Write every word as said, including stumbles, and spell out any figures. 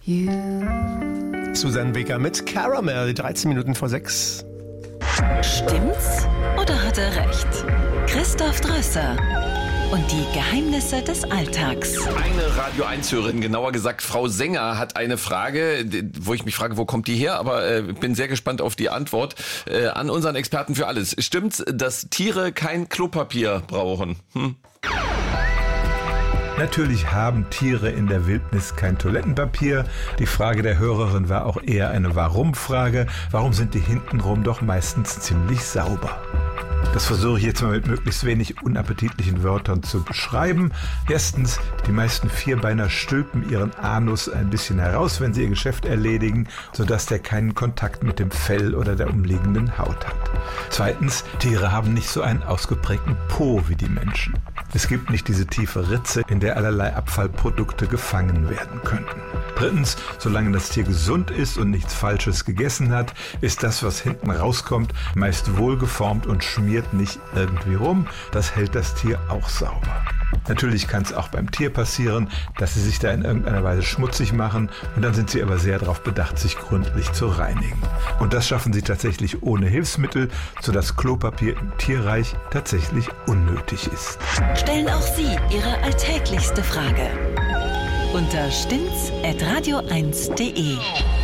Susanne Baker mit Caramel, dreizehn Minuten vor sechs. Stimmt's oder hat er recht? Christoph Drösser und die Geheimnisse des Alltags. Eine Radio eins Hörerin, genauer gesagt Frau Sänger, hat eine Frage, wo ich mich frage, wo kommt die her? Aber äh, bin sehr gespannt auf die Antwort äh, an unseren Experten für alles. Stimmt's, dass Tiere kein Klopapier brauchen? Hm? Natürlich haben Tiere in der Wildnis kein Toilettenpapier. Die Frage der Hörerin war auch eher eine Warum-Frage. Warum sind die hintenrum doch meistens ziemlich sauber? Das versuche ich jetzt mal mit möglichst wenig unappetitlichen Wörtern zu beschreiben. Erstens, die meisten Vierbeiner stülpen ihren Anus ein bisschen heraus, wenn sie ihr Geschäft erledigen, sodass der keinen Kontakt mit dem Fell oder der umliegenden Haut hat. Zweitens, Tiere haben nicht so einen ausgeprägten Po wie die Menschen. Es gibt nicht diese tiefe Ritze, in der allerlei Abfallprodukte gefangen werden könnten. Drittens, solange das Tier gesund ist und nichts Falsches gegessen hat, ist das, was hinten rauskommt, meist wohlgeformt und schmiert nicht irgendwie rum. Das hält das Tier auch sauber. Natürlich kann es auch beim Tier passieren, dass sie sich da in irgendeiner Weise schmutzig machen und dann sind sie aber sehr darauf bedacht, sich gründlich zu reinigen. Und das schaffen sie tatsächlich ohne Hilfsmittel, sodass Klopapier im Tierreich tatsächlich unnötig ist. Stellen auch Sie Ihre alltäglichste Frage unter stimmt's at radio eins punkt de.